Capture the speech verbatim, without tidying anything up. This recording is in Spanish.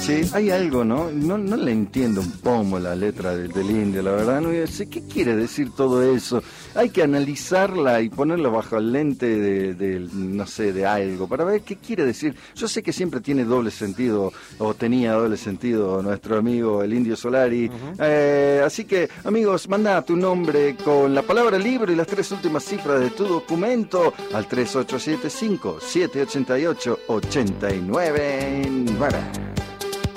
Sí, hay algo, ¿no? No, no le entiendo un pomo la letra del, del indio, la verdad. No sé qué quiere decir todo eso. Hay que analizarla y ponerla bajo el lente de, de, no sé, de algo, para ver qué quiere decir. Yo sé que siempre tiene doble sentido, o tenía doble sentido nuestro amigo el Indio Solari. Uh-huh. eh, así que, amigos, manda tu nombre con la palabra libro y las tres últimas cifras de tu documento al tres ocho siete cinco, siete ocho ocho, ocho nueve nueve.